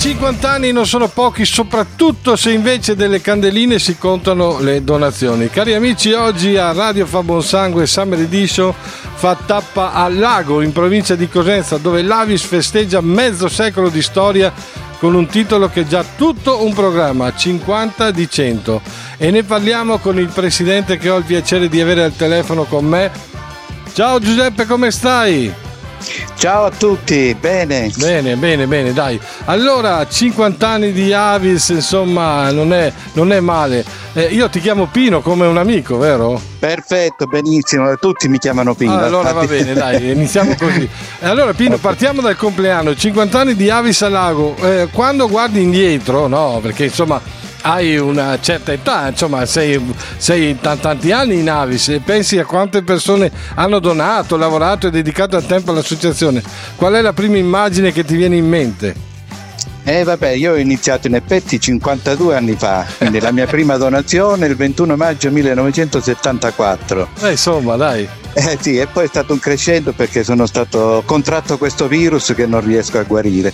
50 anni non sono pochi, soprattutto se invece delle candeline si contano le donazioni. Cari amici, oggi a Radio Fa Buon Sangue Summer Edition fa tappa al Lago, in provincia di Cosenza, dove l'Avis festeggia mezzo secolo di storia con un titolo che è già tutto un programma, 50 di 100. E ne parliamo con il presidente che ho il piacere di avere al telefono con me. Ciao Giuseppe, come stai? Ciao a tutti, bene. Bene, dai. Allora, 50 anni di Avis, insomma, non è male. Io ti chiamo Pino come un amico, vero? Perfetto, benissimo, tutti mi chiamano Pino. Allora va bene, dai, iniziamo così. Allora Pino, partiamo dal compleanno, 50 anni di Avis al Lago. Quando guardi indietro, no, perché insomma hai una certa età, insomma sei tanti anni in Avis e pensi a quante persone hanno donato, lavorato e dedicato tempo all'associazione. Qual è la prima immagine che ti viene in mente? Vabbè, io ho iniziato in effetti 52 anni fa, quindi la mia prima donazione il 21 maggio 1974. Insomma, dai. Sì, e poi è stato un crescendo perché sono stato contratto questo virus che non riesco a guarire.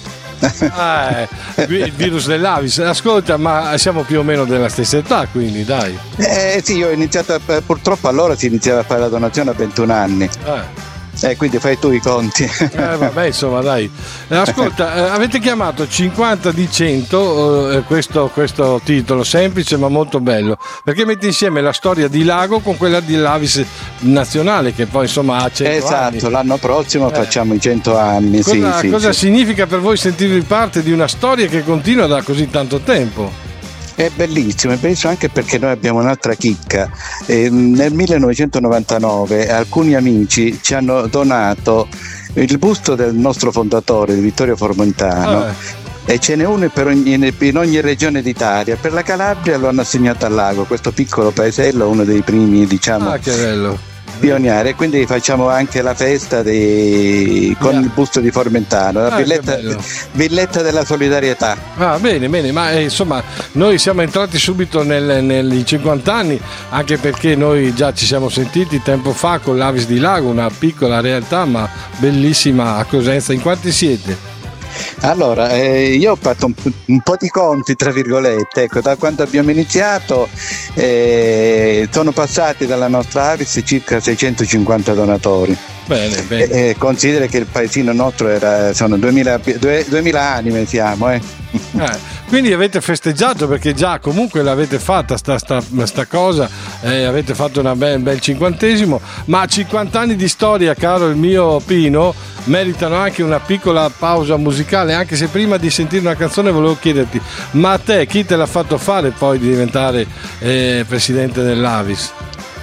Il virus dell'Avis. Ascolta, ma siamo più o meno della stessa età, quindi dai. Sì, io ho iniziato, purtroppo allora si iniziava a fare la donazione a 21 anni. Quindi fai tu i conti. Vabbè, insomma, dai. Ascolta, avete chiamato 50 di 100 questo titolo semplice ma molto bello, perché mette insieme la storia di Lago con quella dell'Avis nazionale, che poi insomma ha 100 anni. Esatto, l'anno prossimo facciamo i 100 anni. Cosa significa per voi sentirvi parte di una storia che continua da così tanto tempo? È bellissimo anche perché noi abbiamo un'altra chicca. Nel 1999 alcuni amici ci hanno donato il busto del nostro fondatore, di Vittorio Formentano, e ce n'è uno in ogni regione d'Italia. Per la Calabria lo hanno assegnato al Lago, questo piccolo paesello, uno dei primi, diciamo, che bello, pionieri, quindi facciamo anche la festa con il busto di Formentano, la villetta della solidarietà. Bene, ma insomma noi siamo entrati subito nei 50 anni, anche perché noi già ci siamo sentiti tempo fa con l'Avis di Lago, una piccola realtà ma bellissima a Cosenza. In quanti siete? Allora, io ho fatto un po' di conti, tra virgolette, ecco, da quando abbiamo iniziato sono passati dalla nostra Avis circa 650 donatori. Bene. Considera che il paesino nostro sono 2000 anime siamo. Quindi avete festeggiato, perché già comunque l'avete fatta sta cosa, avete fatto un bel 50esimo, ma 50 anni di storia, caro il mio Pino, meritano anche una piccola pausa musicale, anche se prima di sentire una canzone volevo chiederti, ma a te chi te l'ha fatto fare poi di diventare presidente dell'Avis?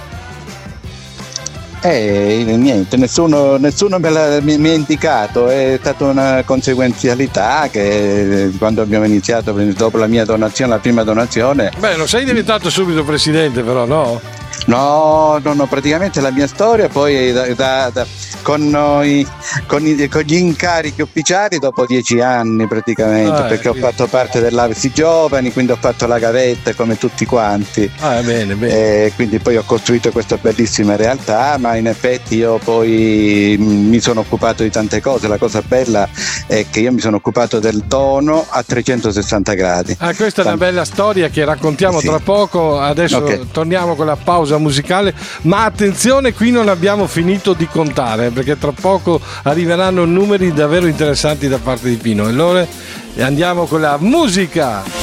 Niente, nessuno mi ha indicato, è stata una conseguenzialità che quando abbiamo iniziato, dopo la mia donazione, la prima donazione. Non sei diventato subito presidente però, no? No, praticamente la mia storia poi con gli incarichi ufficiali dopo 10 anni praticamente, perché ho fatto parte dell'Avis Giovani, quindi ho fatto la gavetta come tutti quanti. Bene. Quindi poi ho costruito questa bellissima realtà, ma in effetti io poi mi sono occupato di tante cose. La cosa bella è che io mi sono occupato del dono a 360 gradi. Questa è una bella storia che raccontiamo tra poco. Adesso torniamo con la pausa musicale, ma attenzione, qui non abbiamo finito di contare, perché tra poco arriveranno numeri davvero interessanti da parte di Pino. Allora andiamo con la musica.